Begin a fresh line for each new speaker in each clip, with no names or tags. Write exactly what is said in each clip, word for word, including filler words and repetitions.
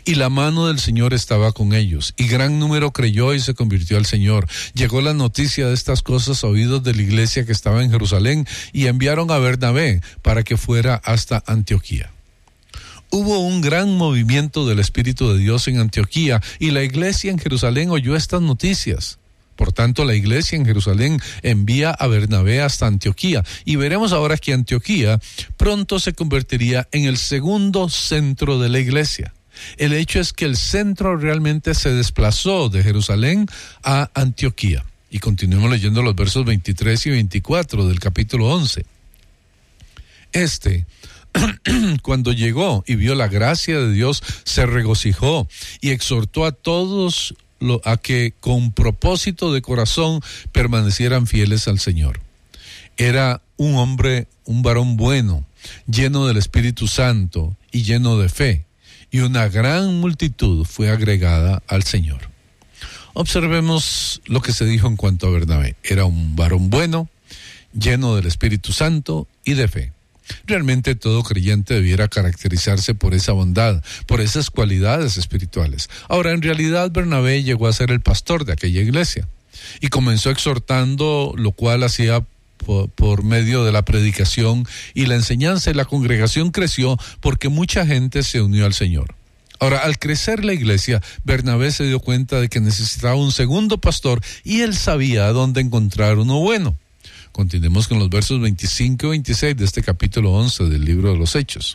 Y la mano del Señor estaba con ellos, y gran número creyó y se convirtió al Señor. Llegó la noticia de estas cosas a oídos de la iglesia que estaba en Jerusalén, y enviaron a Bernabé para que fuera hasta Antioquía. Hubo un gran movimiento del Espíritu de Dios en Antioquía, y la iglesia en Jerusalén oyó estas noticias. Por tanto, la iglesia en Jerusalén envía a Bernabé hasta Antioquía, y veremos ahora que Antioquía pronto se convertiría en el segundo centro de la iglesia. El hecho es que el centro realmente se desplazó de Jerusalén a Antioquía. Y continuemos leyendo los versos veintitrés y veinticuatro del capítulo once. Este, cuando llegó y vio la gracia de Dios, se regocijó y exhortó a todos a que con propósito de corazón permanecieran fieles al Señor. Era un hombre, un varón bueno, lleno del Espíritu Santo y lleno de fe, y una gran multitud fue agregada al Señor. Observemos lo que se dijo en cuanto a Bernabé. Era un varón bueno, lleno del Espíritu Santo y de fe. Realmente todo creyente debiera caracterizarse por esa bondad, por esas cualidades espirituales. Ahora, en realidad, Bernabé llegó a ser el pastor de aquella iglesia y comenzó exhortando, lo cual hacía por, por medio de la predicación y la enseñanza, y la congregación creció porque mucha gente se unió al Señor. Ahora, al crecer la iglesia, Bernabé se dio cuenta de que necesitaba un segundo pastor, y él sabía dónde encontrar uno bueno. Continuemos con los versos veinticinco y veintiséis de este capítulo once del libro de los Hechos.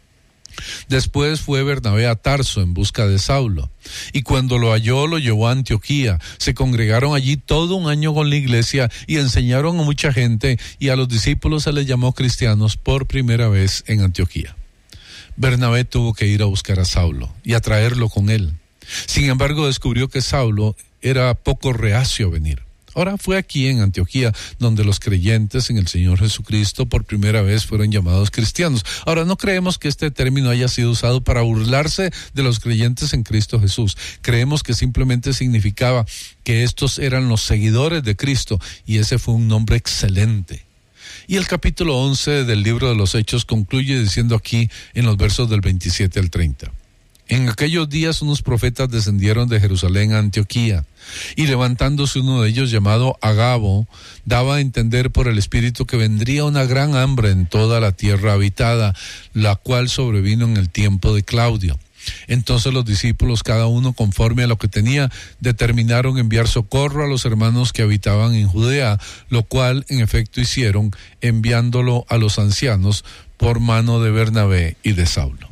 Después fue Bernabé a Tarso en busca de Saulo, y cuando lo halló lo llevó a Antioquía. Se congregaron allí todo un año con la iglesia y enseñaron a mucha gente, y a los discípulos se les llamó cristianos por primera vez en Antioquía. Bernabé tuvo que ir a buscar a Saulo y a traerlo con él. Sin embargo, descubrió que Saulo era poco reacio a venir. Ahora fue aquí en Antioquía donde los creyentes en el Señor Jesucristo por primera vez fueron llamados cristianos. Ahora, no creemos que este término haya sido usado para burlarse de los creyentes en Cristo Jesús. Creemos que simplemente significaba que estos eran los seguidores de Cristo, y ese fue un nombre excelente. Y el capítulo once del libro de los Hechos concluye diciendo aquí en los versos del veintisiete al treinta. En aquellos días unos profetas descendieron de Jerusalén a Antioquía, y levantándose uno de ellos llamado Agabo, daba a entender por el Espíritu que vendría una gran hambre en toda la tierra habitada, la cual sobrevino en el tiempo de Claudio. Entonces los discípulos, cada uno conforme a lo que tenía, determinaron enviar socorro a los hermanos que habitaban en Judea, lo cual en efecto hicieron, enviándolo a los ancianos por mano de Bernabé y de Saulo.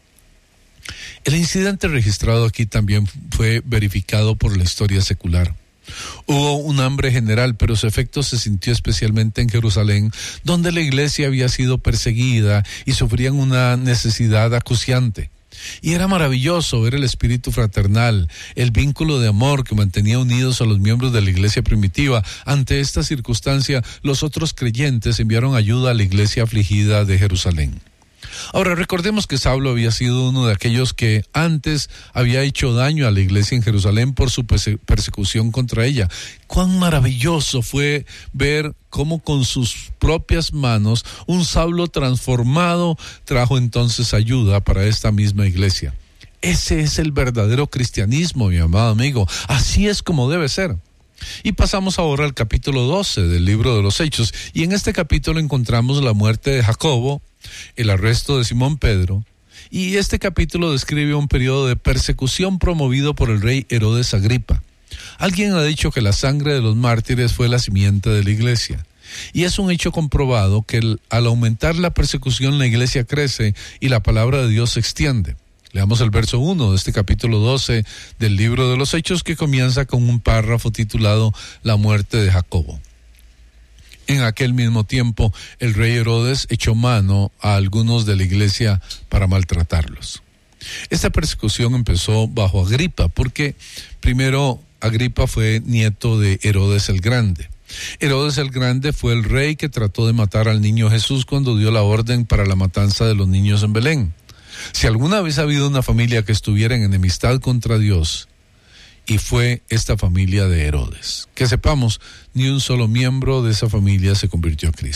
El incidente registrado aquí también fue verificado por la historia secular. Hubo un hambre general, pero su efecto se sintió especialmente en Jerusalén, donde la iglesia había sido perseguida y sufrían una necesidad acuciante. Y era maravilloso ver el espíritu fraternal, el vínculo de amor que mantenía unidos a los miembros de la iglesia primitiva. Ante esta circunstancia, los otros creyentes enviaron ayuda a la iglesia afligida de Jerusalén. Ahora, recordemos que Saulo había sido uno de aquellos que antes había hecho daño a la iglesia en Jerusalén por su perse- persecución contra ella. Cuán maravilloso fue ver cómo con sus propias manos un Saulo transformado trajo entonces ayuda para esta misma iglesia. Ese es el verdadero cristianismo, mi amado amigo. Así es como debe ser. Y pasamos ahora al capítulo doce del libro de los Hechos, y en este capítulo encontramos la muerte de Jacobo, el arresto de Simón Pedro, y este capítulo describe un periodo de persecución promovido por el rey Herodes Agripa. Alguien ha dicho que la sangre de los mártires fue la simiente de la iglesia, y es un hecho comprobado que el, al aumentar la persecución la iglesia crece y la palabra de Dios se extiende. Leamos el verso uno de este capítulo doce del libro de los Hechos, que comienza con un párrafo titulado La muerte de Jacobo. En aquel mismo tiempo, el rey Herodes echó mano a algunos de la iglesia para maltratarlos. Esta persecución empezó bajo Agripa, porque primero Agripa fue nieto de Herodes el Grande. Herodes el Grande fue el rey que trató de matar al niño Jesús cuando dio la orden para la matanza de los niños en Belén. Si alguna vez ha habido una familia que estuviera en enemistad contra Dios, y fue esta familia de Herodes. Que sepamos, ni un solo miembro de esa familia se convirtió a Cristo.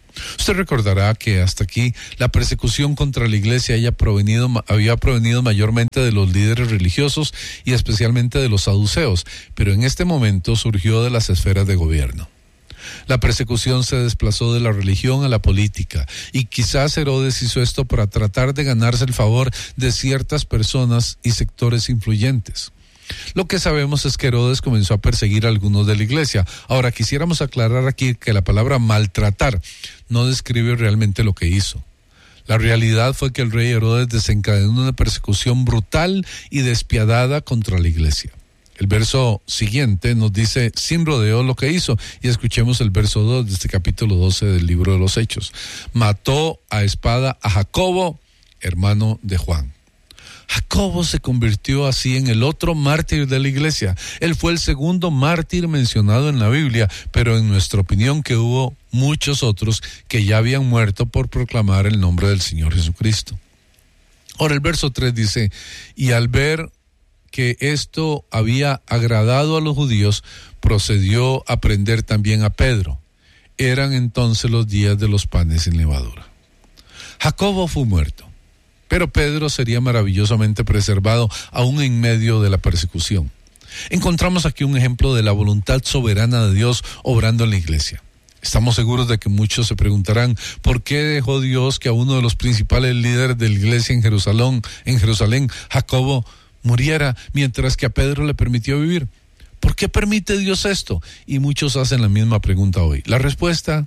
Usted recordará que hasta aquí la persecución contra la iglesia haya provenido, había provenido mayormente de los líderes religiosos y especialmente de los saduceos, pero en este momento surgió de las esferas de gobierno. La persecución se desplazó de la religión a la política, y quizás Herodes hizo esto para tratar de ganarse el favor de ciertas personas y sectores influyentes. Lo que sabemos es que Herodes comenzó a perseguir a algunos de la iglesia. Ahora, quisiéramos aclarar aquí que la palabra maltratar no describe realmente lo que hizo. La realidad fue que el rey Herodes desencadenó una persecución brutal y despiadada contra la iglesia. El verso siguiente nos dice sin rodeo lo que hizo, y escuchemos el verso dos de este capítulo doce del libro de los Hechos. Mató a espada a Jacobo, hermano de Juan. Jacobo se convirtió así en el otro mártir de la iglesia. Él fue el segundo mártir mencionado en la Biblia, pero en nuestra opinión que hubo muchos otros que ya habían muerto por proclamar el nombre del Señor Jesucristo. Ahora el verso tres dice, y al ver que esto había agradado a los judíos, procedió a prender también a Pedro. Eran entonces los días de los panes sin levadura. Jacobo fue muerto, pero Pedro sería maravillosamente preservado aún en medio de la persecución. Encontramos aquí un ejemplo de la voluntad soberana de Dios obrando en la iglesia. Estamos seguros de que muchos se preguntarán por qué dejó Dios que a uno de los principales líderes de la iglesia en Jerusalén, en Jerusalén, Jacobo, muriera, mientras que a Pedro le permitió vivir. ¿Por qué permite Dios esto? Y muchos hacen la misma pregunta hoy. La respuesta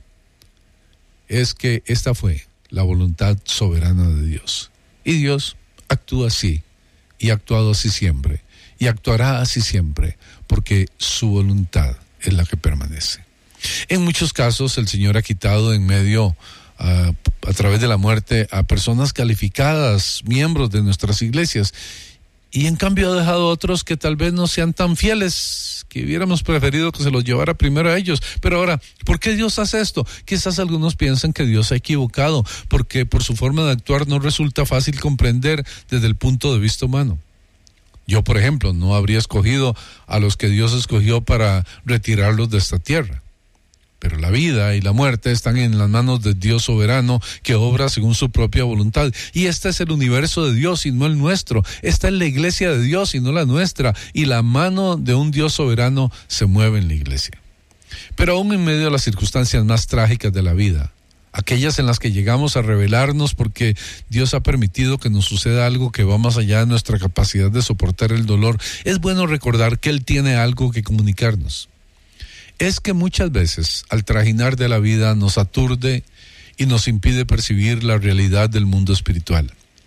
es que esta fue la voluntad soberana de Dios. Y Dios actúa así, y ha actuado así siempre, y actuará así siempre, porque su voluntad es la que permanece. En muchos casos el Señor ha quitado en medio, uh, a través de la muerte, a personas calificadas, miembros de nuestras iglesias, y en cambio ha dejado a otros que tal vez no sean tan fieles, que hubiéramos preferido que se los llevara primero a ellos. Pero ahora, ¿por qué Dios hace esto? Quizás algunos piensan que Dios se ha equivocado, porque por su forma de actuar no resulta fácil comprender desde el punto de vista humano. Yo, por ejemplo, no habría escogido a los que Dios escogió para retirarlos de esta tierra. Pero la vida y la muerte están en las manos de Dios soberano, que obra según su propia voluntad. Y este es el universo de Dios y no el nuestro. Esta es la iglesia de Dios y no la nuestra. Y la mano de un Dios soberano se mueve en la iglesia. Pero aún en medio de las circunstancias más trágicas de la vida, aquellas en las que llegamos a rebelarnos porque Dios ha permitido que nos suceda algo que va más allá de nuestra capacidad de soportar el dolor, es bueno recordar que Él tiene algo que comunicarnos. Es que muchas veces al trajinar de la vida nos aturde y nos impide percibir la realidad del mundo espiritual,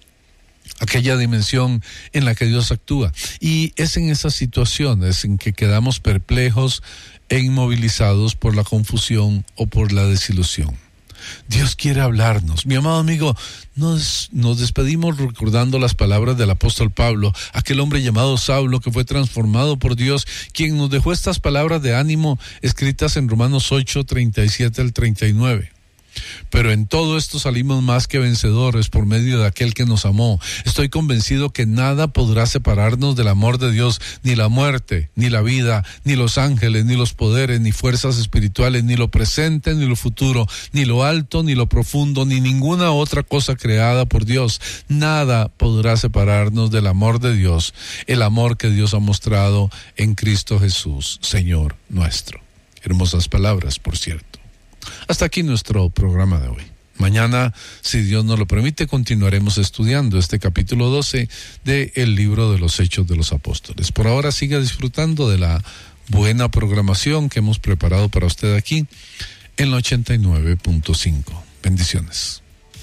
aquella dimensión en la que Dios actúa. Y es en esas situaciones en que quedamos perplejos e inmovilizados por la confusión o por la desilusión. Dios quiere hablarnos. Mi amado amigo, nos, nos despedimos recordando las palabras del apóstol Pablo, aquel hombre llamado Saulo que fue transformado por Dios, quien nos dejó estas palabras de ánimo escritas en Romanos ocho, treinta y siete al treinta y nueve. Pero en todo esto salimos más que vencedores por medio de aquel que nos amó. Estoy convencido que nada podrá separarnos del amor de Dios, ni la muerte, ni la vida, ni los ángeles, ni los poderes, ni fuerzas espirituales, ni lo presente, ni lo futuro, ni lo alto, ni lo profundo, ni ninguna otra cosa creada por Dios. Nada podrá separarnos del amor de Dios, el amor que Dios ha mostrado en Cristo Jesús, Señor nuestro. Hermosas palabras, por cierto. Hasta aquí nuestro programa de hoy. Mañana, si Dios nos lo permite, continuaremos estudiando este capítulo doce del libro de los Hechos de los Apóstoles. Por ahora siga disfrutando de la buena programación que hemos preparado para usted aquí en la ochenta y nueve punto cinco. Bendiciones.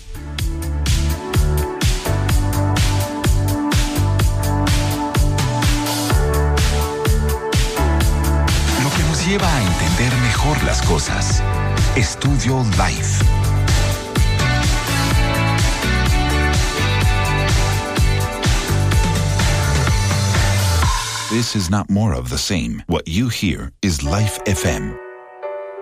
Lo que nos lleva a entender mejor las cosas. Estudio Life. This is not more of the same. What you hear is Life F M.